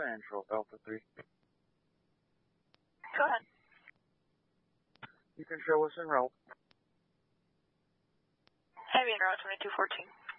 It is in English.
Central, Delta 3. Go ahead. You can show us en route. Heavy en route, 2214.